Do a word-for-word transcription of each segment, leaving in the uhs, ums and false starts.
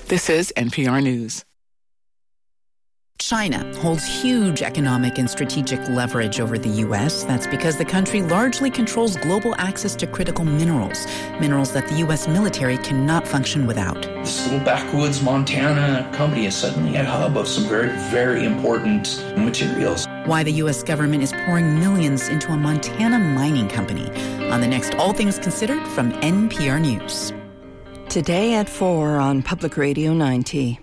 This is N P R News. China holds huge economic and strategic leverage over the U S. That's because the country largely controls global access to critical minerals, minerals that the U S military cannot function without. This little backwoods Montana company is suddenly a hub of some very, very important materials. Why the U S government is pouring millions into a Montana mining company. On the next All Things Considered from N P R News. Today at four on Public Radio ninety.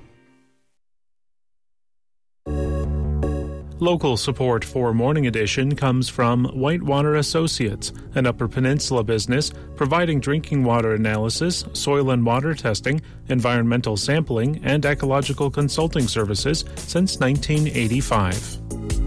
Local support for Morning Edition comes from Whitewater Associates, an Upper Peninsula business providing drinking water analysis, soil and water testing, environmental sampling, and ecological consulting services since nineteen eighty-five.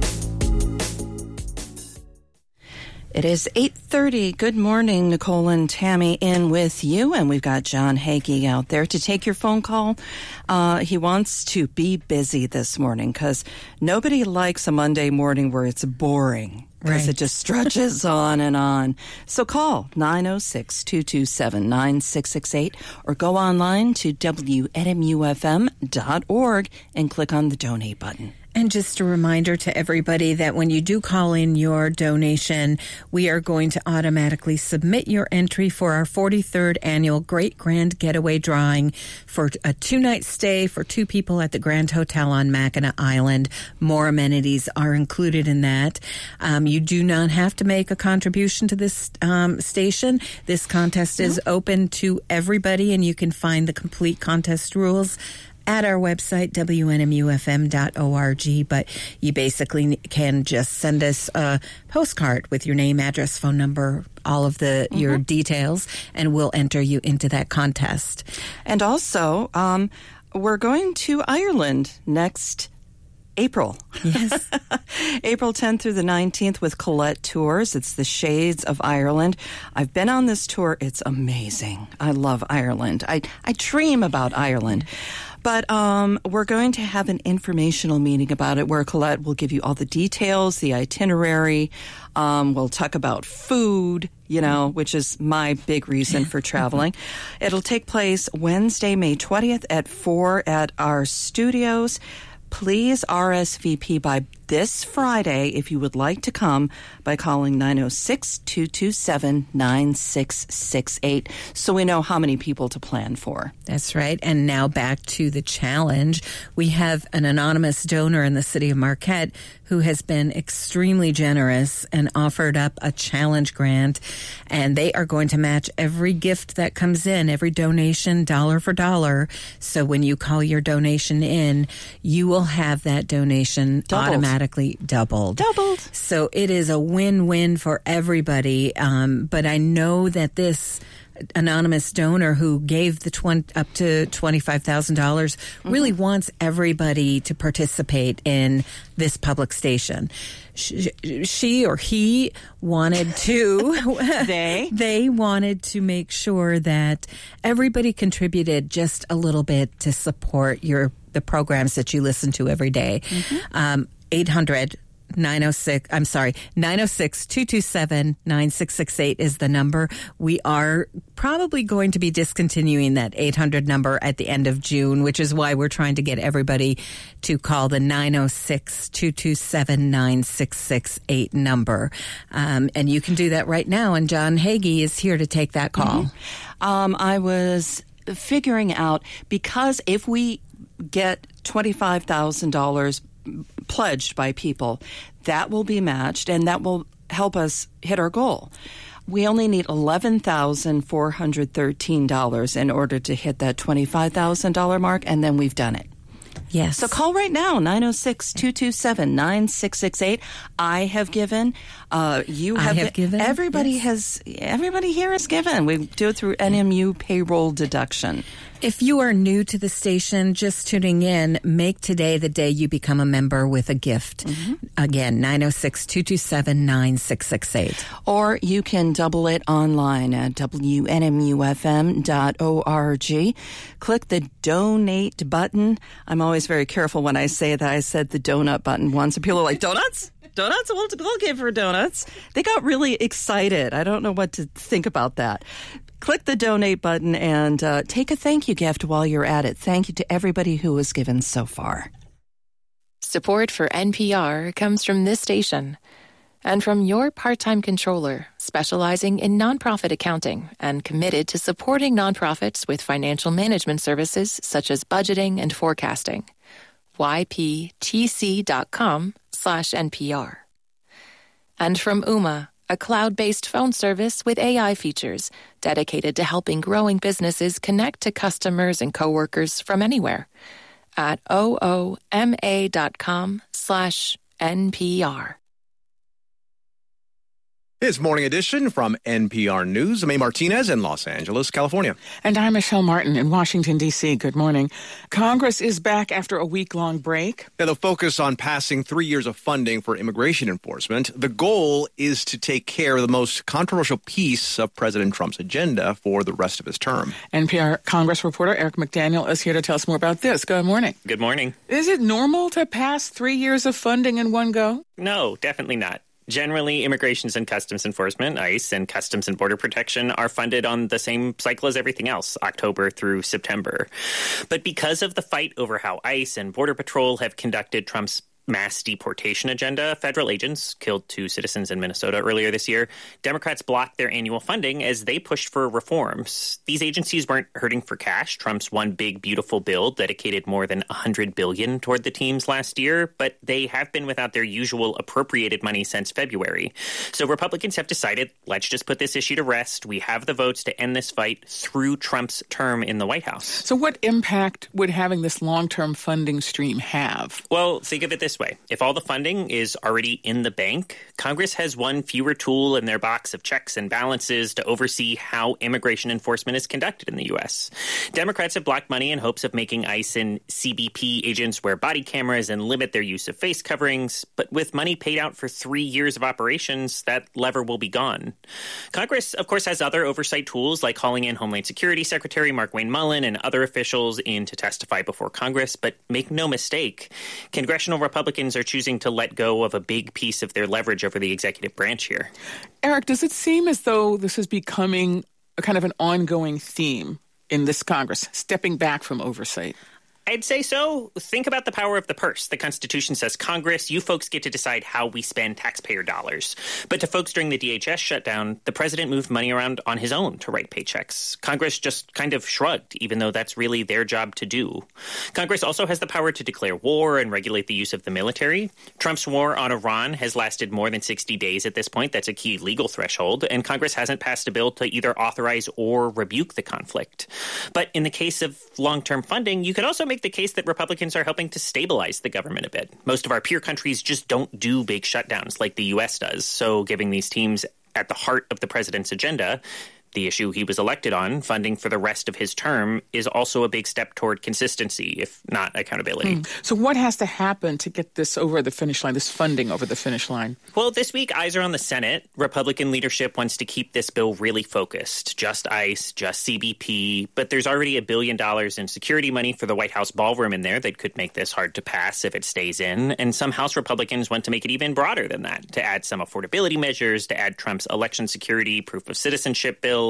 It is eight thirty. Good morning, Nicole and Tammy in with you. And we've got John Hagee out there to take your phone call. Uh, he wants to be busy this morning because nobody likes a Monday morning where it's boring. Because right. It just stretches on and on. So call nine oh six, two two seven, nine six six eight or go online to W N M U F M dot org and click on the donate button. And just a reminder to everybody that when you do call in your donation, we are going to automatically submit your entry for our forty-third annual Great Grand Getaway Drawing for a two-night stay for two people at the Grand Hotel on Mackinac Island. More amenities are included in that. Um, you do not have to make a contribution to this um, station. This contest is open to everybody, and you can find the complete contest rules at our website, W N M U F M dot org, but you basically can just send us a postcard with your name, address, phone number, all of the mm-hmm. your details, and we'll enter you into that contest. And also, um, we're going to Ireland next April. Yes. April tenth through the nineteenth with Colette Tours. It's the Shades of Ireland. I've been on this tour. It's amazing. I love Ireland. I, I dream about Ireland. But um, we're going to have an informational meeting about it where Colette will give you all the details, the itinerary. Um, we'll talk about food, you know, which is my big reason for traveling. It'll take place Wednesday, May twentieth at four at our studios. Please R S V P by this Friday if you would like to come by calling nine oh six, two two seven, nine six six eight so we know how many people to plan for. That's right. And now back to the challenge. We have an anonymous donor in the city of Marquette who has been extremely generous and offered up a challenge grant, and they are going to match every gift that comes in, every donation, dollar for dollar. So when you call your donation in, you will have that donation Doubled. automatically doubled. Doubled. So it is a win-win for everybody. Um, but I know that this anonymous donor who gave the twenty, up to twenty-five thousand dollars mm-hmm. really wants everybody to participate in this public station. She, she or he wanted to they they wanted to make sure that everybody contributed just a little bit to support your the programs that you listen to every day. Mm-hmm. Um, eight hundred nine oh six, I'm sorry, nine oh six, two two seven, nine six six eight is the number. We are probably going to be discontinuing that eight hundred number at the end of June, which is why we're trying to get everybody to call the nine oh six, two two seven, nine six six eight number. Um, and you can do that right now, and John Hagee is here to take that call. Mm-hmm. Um, I was figuring out, because if we get twenty-five thousand dollars pledged by people, that will be matched, and that will help us hit our goal. We only need eleven thousand four hundred thirteen dollars in order to hit that twenty-five thousand dollars mark, and then we've done it. Yes. So call right now, nine oh six, two two seven, nine six six eight. I have given. Uh, you have, I have given. Everybody yes. has. Everybody here has given. We do it through N M U payroll deduction. If you are new to the station, just tuning in, make today the day you become a member with a gift. Mm-hmm. Again, nine oh six, two two seven, nine six six eight. Or you can double it online at W N M U F M dot org. Click the donate button. I'm always very careful when I say that. I said the donut button once, and people are like, donuts? Donuts? We'll, we'll give her donuts. They got really excited. I don't know what to think about that. click the donate button and uh, take a thank you gift while you're at it. Thank you to everybody who has given so far. Support for N P R comes from this station and from your part-time controller, specializing in nonprofit accounting and committed to supporting nonprofits with financial management services such as budgeting and forecasting. Y P T C dot com slash N P R. And from Ooma, a cloud-based phone service with A I features dedicated to helping growing businesses connect to customers and coworkers from anywhere at O O M A dot com slash N P R. It's Morning Edition from N P R News. I'm A. Martinez in Los Angeles, California. And I'm Michelle Martin in Washington, D C. Good morning. Congress is back after a week-long break. Yeah, they'll focus on passing three years of funding for immigration enforcement. The goal is to take care of the most controversial piece of President Trump's agenda for the rest of his term. N P R Congress reporter Eric McDaniel is here to tell us more about this. Good morning. Good morning. Is it normal to pass three years of funding in one go? No, definitely not. Generally, Immigrations and Customs Enforcement, ICE, and Customs and Border Protection are funded on the same cycle as everything else, October through September. But because of the fight over how ICE and Border Patrol have conducted Trump's mass deportation agenda, federal agents killed two citizens in Minnesota earlier this year. Democrats blocked their annual funding as they pushed for reforms. These agencies weren't hurting for cash. Trump's One Big Beautiful Bill dedicated more than one hundred billion dollars toward the teams last year, but they have been without their usual appropriated money since February. So Republicans have decided, let's just put this issue to rest. We have the votes to end this fight through Trump's term in the White House. So what impact would having this long-term funding stream have? Well, think of it this way. If all the funding is already in the bank, Congress has one fewer tool in their box of checks and balances to oversee how immigration enforcement is conducted in the U S. Democrats have blocked money in hopes of making ICE and C B P agents wear body cameras and limit their use of face coverings. But with money paid out for three years of operations, that lever will be gone. Congress, of course, has other oversight tools like calling in Homeland Security Secretary Markwayne Mullin and other officials in to testify before Congress. But make no mistake, congressional Republicans are choosing to let go of a big piece of their leverage over the executive branch here. Eric, does it seem as though this is becoming a kind of an ongoing theme in this Congress, stepping back from oversight? I'd say so. Think about the power of the purse. The Constitution says, Congress, you folks get to decide how we spend taxpayer dollars. But to folks during the D H S shutdown, the president moved money around on his own to write paychecks. Congress just kind of shrugged, even though that's really their job to do. Congress also has the power to declare war and regulate the use of the military. Trump's war on Iran has lasted more than sixty days at this point. That's a key legal threshold. And Congress hasn't passed a bill to either authorize or rebuke the conflict. But in the case of long-term funding, you could also make the case that Republicans are helping to stabilize the government a bit. Most of our peer countries just don't do big shutdowns like the U S does. So giving these teams at the heart of the president's agenda, the issue he was elected on, funding for the rest of his term, is also a big step toward consistency, if not accountability. Hmm. So what has to happen to get this over the finish line, this funding over the finish line? Well, this week, eyes are on the Senate. Republican leadership wants to keep this bill really focused. Just ICE, just C B P. But there's already a billion dollars in security money for the White House ballroom in there that could make this hard to pass if it stays in. And some House Republicans want to make it even broader than that, to add some affordability measures, to add Trump's election security, proof of citizenship bill.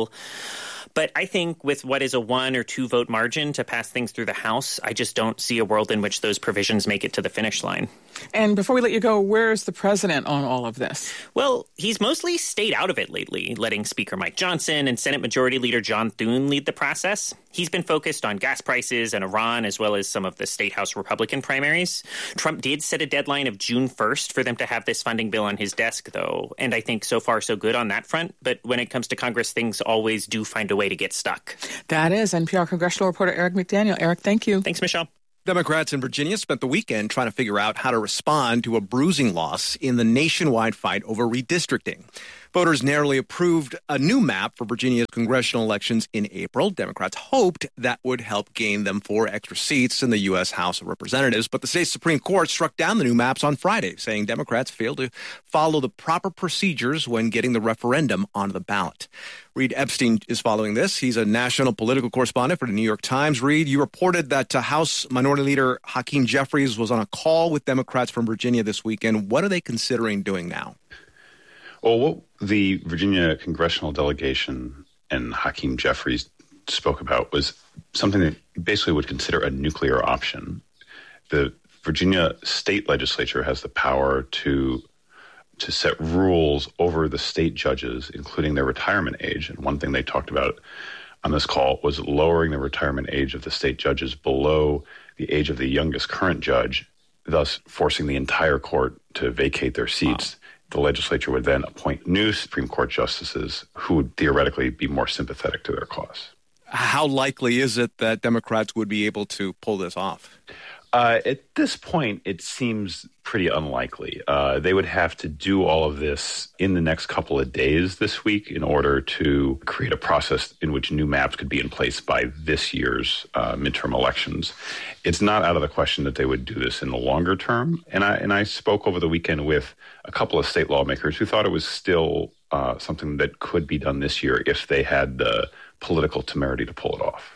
But I think with what is a one or two vote margin to pass things through the House, I just don't see a world in which those provisions make it to the finish line. And before we let you go, where's the president on all of this? Well, he's mostly stayed out of it lately, letting Speaker Mike Johnson and Senate Majority Leader John Thune lead the process. He's been focused on gas prices and Iran, as well as some of the State House Republican primaries. Trump did set a deadline of June first for them to have this funding bill on his desk, though. And I think so far so good on that front. But when it comes to Congress, things always do find a way to get stuck. That is N P R congressional reporter Eric McDaniel. Eric, thank you. Thanks, Michelle. Democrats in Virginia spent the weekend trying to figure out how to respond to a bruising loss in the nationwide fight over redistricting. Voters narrowly approved a new map for Virginia's congressional elections in April. Democrats hoped that would help gain them four extra seats in the U S House of Representatives. But the state Supreme Court struck down the new maps on Friday, saying Democrats failed to follow the proper procedures when getting the referendum onto the ballot. Reed Epstein is following this. He's a national political correspondent for the New York Times. Reed, you reported that uh, House Minority Leader Hakeem Jeffries was on a call with Democrats from Virginia this weekend. What are they considering doing now? Well, what the Virginia congressional delegation and Hakeem Jeffries spoke about was something that basically would consider a nuclear option. The Virginia state legislature has the power to to set rules over the state judges, including their retirement age. And one thing they talked about on this call was lowering the retirement age of the state judges below the age of the youngest current judge, thus forcing the entire court to vacate their seats. Wow. The legislature would then appoint new Supreme Court justices who would theoretically be more sympathetic to their cause. How likely is it that Democrats would be able to pull this off? Uh, at this point, it seems pretty unlikely. Uh, they would have to do all of this in the next couple of days this week in order to create a process in which new maps could be in place by this year's uh, midterm elections. It's not out of the question that they would do this in the longer term. And I, and I spoke over the weekend with a couple of state lawmakers who thought it was still uh, something that could be done this year if they had the political temerity to pull it off.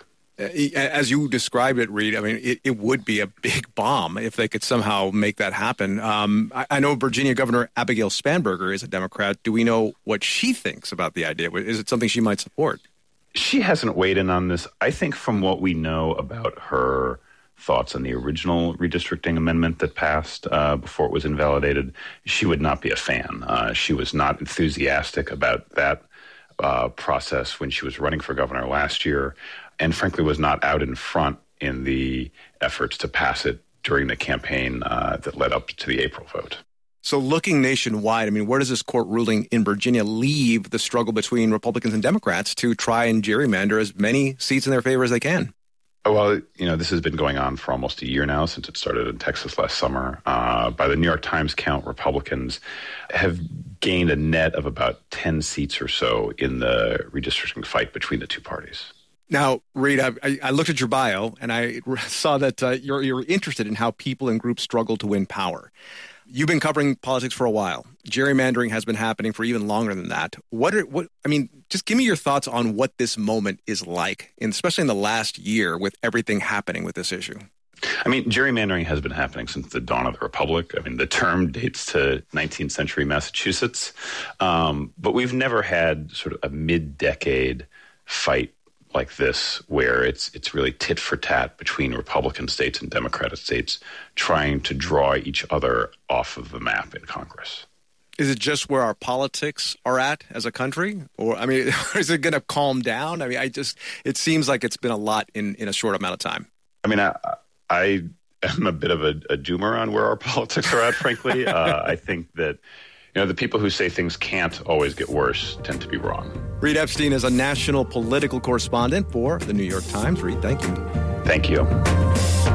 As you described it, Reed, I mean, it, it would be a big bomb if they could somehow make that happen. Um, I, I know Virginia Governor Abigail Spanberger is a Democrat. Do we know what she thinks about the idea? Is it something she might support? She hasn't weighed in on this. I think from what we know about her thoughts on the original redistricting amendment that passed uh, before it was invalidated, she would not be a fan. Uh, she was not enthusiastic about that uh, process when she was running for governor last year, and frankly was not out in front in the efforts to pass it during the campaign uh, that led up to the April vote. So looking nationwide, I mean, where does this court ruling in Virginia leave the struggle between Republicans and Democrats to try and gerrymander as many seats in their favor as they can? Oh, well, you know, this has been going on for almost a year now since it started in Texas last summer. Uh, by the New York Times count, Republicans have gained a net of about ten seats or so in the redistricting fight between the two parties. Now, Reed, I, I looked at your bio and I saw that uh, you're, you're interested in how people and groups struggle to win power. You've been covering politics for a while. Gerrymandering has been happening for even longer than that. What are what? I mean, just give me your thoughts on what this moment is like, and especially in the last year with everything happening with this issue. I mean, gerrymandering has been happening since the dawn of the Republic. I mean, the term dates to nineteenth century Massachusetts, um, but we've never had sort of a mid-decade fight like this, where it's it's really tit for tat between Republican states and Democratic states trying to draw each other off of the map in Congress. Is it just where our politics are at as a country? Or, I mean, is it going to calm down? I mean, I just, it seems like it's been a lot in, in a short amount of time. I mean, I, I am a bit of a, a doomer on where our politics are at, frankly. uh, I think that You know, the people who say things can't always get worse tend to be wrong. Reed Epstein is a national political correspondent for the New York Times. Reed, thank you. Thank you.